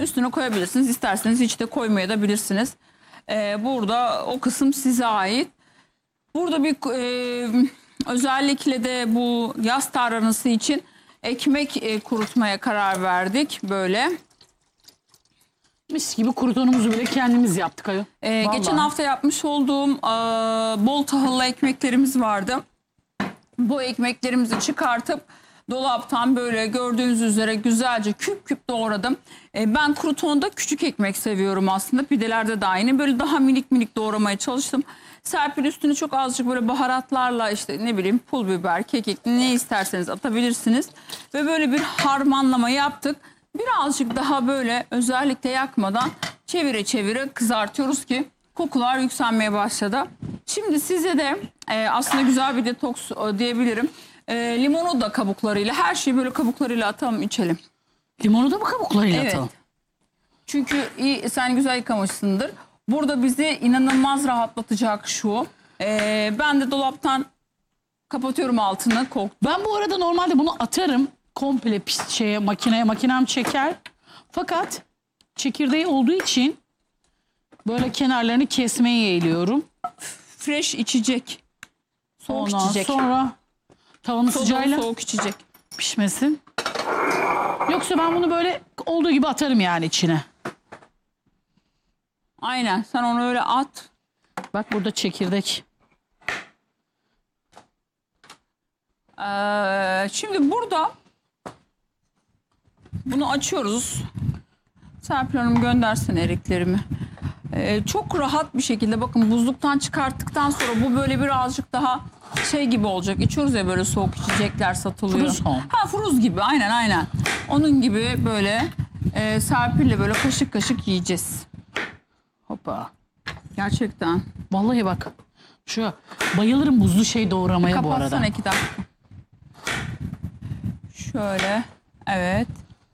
üstüne koyabilirsiniz. İsterseniz hiç de koymaya da bilirsiniz. Burada o kısım size ait. Burada bir özellikle de bu yaz tarhanası için ekmek kurutmaya karar verdik böyle. Mis gibi krutonumuzu bile kendimiz yaptık ayol. Geçen hafta yapmış olduğum bol tahıllı ekmeklerimiz vardı. Bu ekmeklerimizi çıkartıp dolaptan böyle gördüğünüz üzere güzelce küp küp doğradım. Ben krutonda küçük ekmek seviyorum aslında. Pidelerde de aynı. Böyle daha minik minik doğramaya çalıştım. Serpil üstüne çok azıcık böyle baharatlarla işte ne bileyim pul biber, kekik ne isterseniz atabilirsiniz. Ve böyle bir harmanlama yaptık. Birazcık daha böyle özellikle yakmadan çevire çevire kızartıyoruz ki kokular yükselmeye başladı. Şimdi size de aslında güzel bir detoks diyebilirim. Limonu da kabuklarıyla, her şeyi böyle kabuklarıyla atalım, içelim. Limonu da mı kabuklarıyla Evet. atalım? Çünkü sen güzel yıkamışsındır. Burada bizi inanılmaz rahatlatacak şu. Ben de dolaptan kapatıyorum altını. Ben bu arada normalde bunu atarım. Komple pis şeye, makinem çeker. Fakat çekirdeği olduğu için böyle kenarlarını kesmeye eğiliyorum. Fresh içecek. Soğuk Ondan içecek. sonra tavanın sıcağıyla Soğuk içecek. pişmesin. Yoksa ben bunu böyle olduğu gibi atarım yani içine. Aynen, sen onu öyle at. Bak burada çekirdek. Şimdi burada bunu açıyoruz. Serpil Hanım göndersin eriklerimi. Çok rahat bir şekilde bakın buzluktan çıkarttıktan sonra bu böyle birazcık daha şey gibi olacak. İçiyoruz ya böyle soğuk içecekler satılıyor. Fruzon. Ha, fruz gibi, aynen. Onun gibi böyle Serpil'le böyle kaşık kaşık yiyeceğiz. Hoppa. Gerçekten. Vallahi bak. Şu bayılırım buzlu şey doğramaya bu arada. Kapatsana 2 dakika. Şöyle. Evet.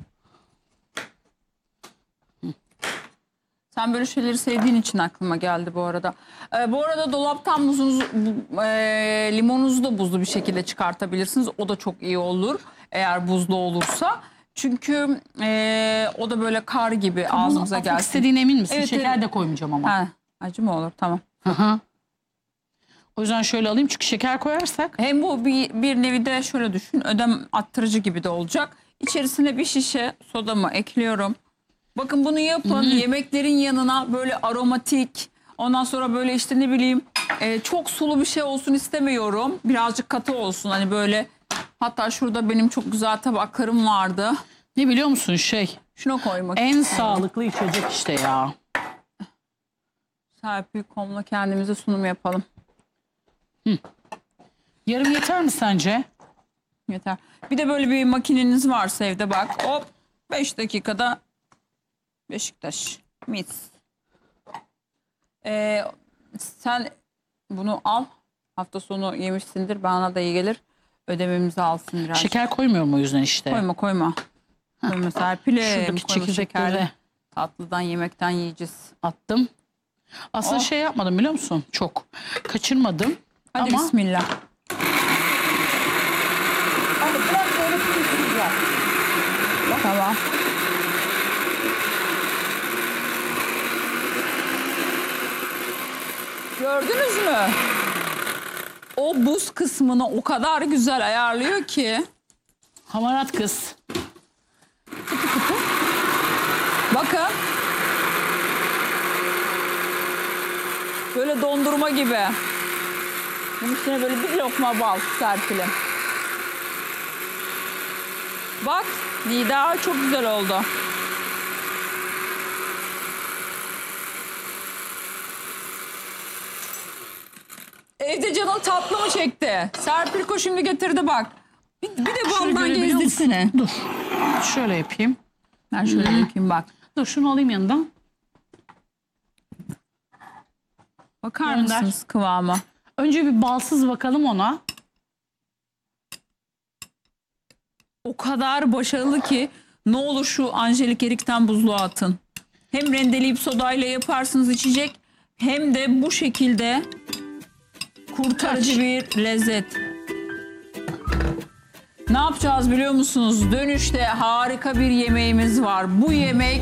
Sen böyle şeyleri sevdiğin için aklıma geldi bu arada. Bu arada dolaptan limonunuzu da buzlu bir şekilde çıkartabilirsiniz. O da çok iyi olur eğer buzlu olursa. Çünkü o da böyle kar gibi ağzımıza Atmak gelsin. istediğine emin misin? Evet, Şeker evet. de koymayacağım ama. Ha, acı mı olur? Tamam. Hı. O yüzden şöyle alayım çünkü şeker koyarsak. Hem bu bir nevi de şöyle düşün, ödem attırıcı gibi de olacak. İçerisine bir şişe sodamı ekliyorum. Bakın bunu yapın yemeklerin yanına, böyle aromatik. Ondan sonra böyle işte ne bileyim çok sulu bir şey olsun istemiyorum. Birazcık katı olsun hani böyle. Hatta şurada benim çok güzel tabaklarım vardı. Ne biliyor musun Şuna koymak en istiyorum. sağlıklı içecek işte ya. Serpil.com'la kendimize sunum yapalım. Yarım yeter mi sence? Yeter. Bir de böyle bir makineniz varsa evde bak. Hop 5 dakikada Beşiktaş. Mis. Sen bunu al. Hafta sonu yemişsindir. Bana da iyi gelir. Ödememizi alsın biraz. Şeker koymuyorum o yüzden işte. Koyma. Koyma Serpil'e. Şuradaki çekirdekleri Tatlıdan yemekten yiyeceğiz. attım. Aslında Oh. şey yapmadım biliyor musun? Çok kaçırmadım. Hadi ama bismillah. Hadi bırak böyle güzel. Tamam. Gördünüz mü? O buz kısmını o kadar güzel ayarlıyor ki. Hamarat kız. Bakın. Böyle dondurma gibi. Bunun üstüne böyle bir lokma bal serpilim. Bak, Nida çok güzel oldu. Evde canın tatlı mı çekti? Serpil şimdi getirdi bak. Bir de Şöyle baldan görebiliyor gezdirsene. musun? Dur. Şöyle yapayım. Ben şöyle yapayım bak. Dur şunu alayım yanından. Bakar Gönder. mısınız kıvama? Önce bir balsız bakalım ona. O kadar başarılı ki ne olur şu Angelik Erik'ten buzluğa atın. Hem rendeleyip sodayla yaparsınız içecek, hem de bu şekilde kurtarıcı bir lezzet. Ne yapacağız biliyor musunuz? Dönüşte harika bir yemeğimiz var. Bu yemek